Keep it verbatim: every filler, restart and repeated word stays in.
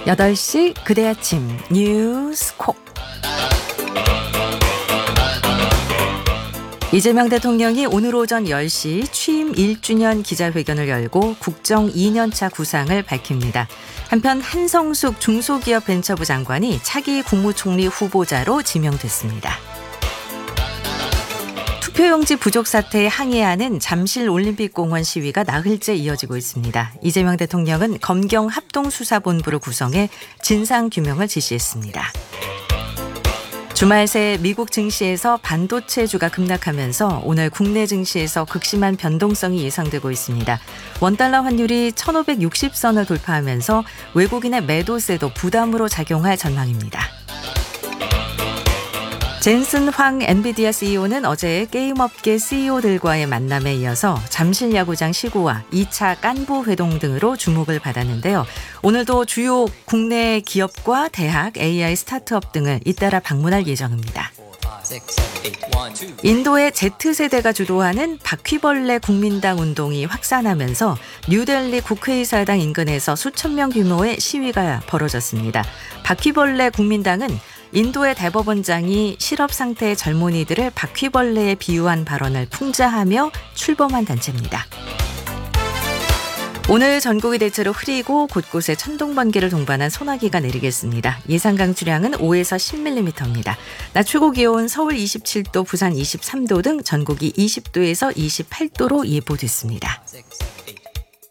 여덟 시 그대 아침 뉴스 콕. 이재명 대통령이 오늘 오전 열 시 취임 일 주년 기자회견을 열고 국정 이 년차 구상을 밝힙니다. 한편 한성숙 중소기업벤처부 장관이 차기 국무총리 후보자로 지명됐습니다. 투표용지 부족 사태에 항의하는 잠실 올림픽공원 시위가 나흘째 이어지고 있습니다. 이재명 대통령은 검경 합동수사본부를 구성해 진상규명을 지시했습니다. 주말 새 미국 증시에서 반도체주가 급락하면서 오늘 국내 증시에서 극심한 변동성이 예상되고 있습니다. 원달러 환율이 천오백육십 선을 돌파하면서 외국인의 매도세도 부담으로 작용할 전망입니다. 젠슨 황 엔비디아 씨이오는 어제 게임업계 씨이오들과의 만남에 이어서 잠실 야구장 시구와 이 차 깐부 회동 등으로 주목을 받았는데요. 오늘도 주요 국내 기업과 대학, 에이아이 스타트업 등을 잇따라 방문할 예정입니다. 인도의 Z세대가 주도하는 바퀴벌레 국민당 운동이 확산하면서 뉴델리 국회의사당 인근에서 수천 명 규모의 시위가 벌어졌습니다. 바퀴벌레 국민당은 인도의 대법원장이 실업 상태의 젊은이들을 바퀴벌레에 비유한 발언을 풍자하며 출범한 단체입니다. 오늘 전국이 대체로 흐리고 곳곳에 천둥, 번개를 동반한 소나기가 내리겠습니다. 예상 강수량은 오에서 십 밀리미터입니다. 낮 최고 기온 서울 이십칠 도, 부산 이십삼 도 등 전국이 이십 도에서 이십팔 도로 예보됐습니다.